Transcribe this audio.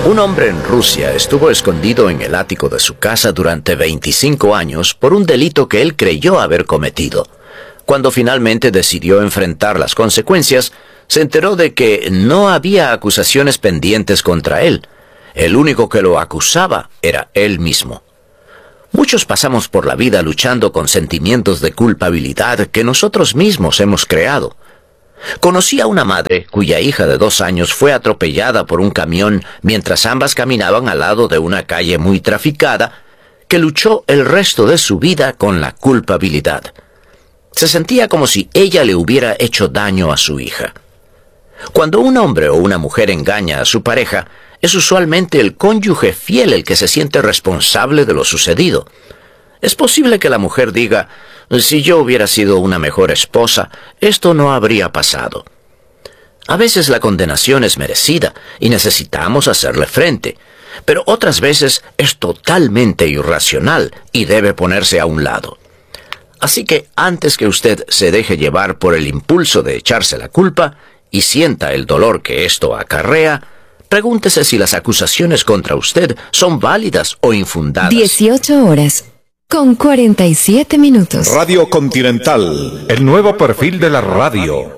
Un hombre en Rusia estuvo escondido en el ático de su casa durante 25 años por un delito que él creyó haber cometido. Cuando finalmente decidió enfrentar las consecuencias, se enteró de que no había acusaciones pendientes contra él. El único que lo acusaba era él mismo. Muchos pasamos por la vida luchando con sentimientos de culpabilidad que nosotros mismos hemos creado. Conocí a una madre cuya hija de 2 años fue atropellada por un camión mientras ambas caminaban al lado de una calle muy traficada, que luchó el resto de su vida con la culpabilidad. Se sentía como si ella le hubiera hecho daño a su hija. Cuando un hombre o una mujer engaña a su pareja, es usualmente el cónyuge fiel el que se siente responsable de lo sucedido. Es posible que la mujer diga: si yo hubiera sido una mejor esposa, esto no habría pasado. A veces la condenación es merecida y necesitamos hacerle frente, pero otras veces es totalmente irracional y debe ponerse a un lado. Así que antes que usted se deje llevar por el impulso de echarse la culpa y sienta el dolor que esto acarrea, pregúntese si las acusaciones contra usted son válidas o infundadas. 18 horas con 47 minutos. Radio Continental, el nuevo perfil de la radio.